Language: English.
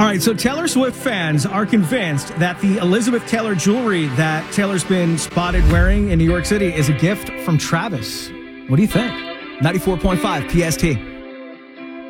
All right, so Taylor Swift fans are convinced that the Elizabeth Taylor jewelry that Taylor's been spotted wearing in New York City is a gift from Travis. What do you think? 94.5 PST.